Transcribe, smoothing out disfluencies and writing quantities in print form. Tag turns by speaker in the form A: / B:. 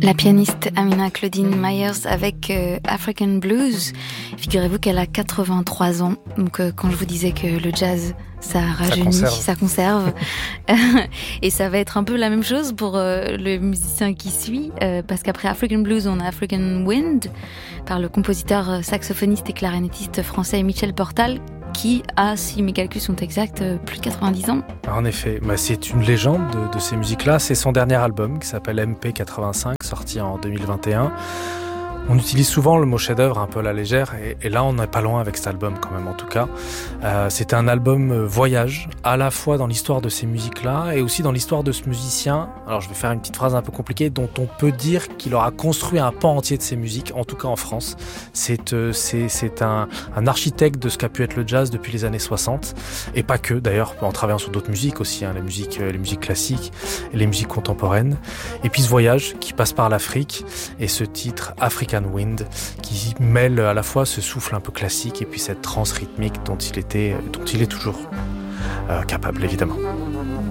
A: La pianiste Amina Claudine Myers avec African Blues. Figurez-vous qu'elle a 83 ans. Donc quand je vous disais que le jazz, ça rajeunit, ça conserve. Et ça va être un peu la même chose pour le musicien qui suit. Parce qu'après African Blues, on a African Wind par le compositeur, saxophoniste et clarinettiste français Michel Portal, qui a, si mes calculs sont exacts, plus de 90 ans.
B: En effet, c'est une légende de ces musiques-là. C'est son dernier album qui s'appelle MP85, sorti en 2021. On utilise souvent le mot chef-d'œuvre un peu à la légère, et là on n'est pas loin avec cet album quand même en tout cas. C'était un album voyage, à la fois dans l'histoire de ces musiques-là et aussi dans l'histoire de ce musicien. Alors je vais faire une petite phrase un peu compliquée, dont on peut dire qu'il aura construit un pan entier de ces musiques, en tout cas en France. C'est un architecte de ce qu'a pu être le jazz depuis les années 60, et pas que d'ailleurs, en travaillant sur d'autres musiques aussi, les musiques classiques et les musiques contemporaines. Et puis ce voyage qui passe par l'Afrique, et ce titre African Wind qui mêle à la fois ce souffle un peu classique et puis cette trance rythmique dont il est toujours capable évidemment.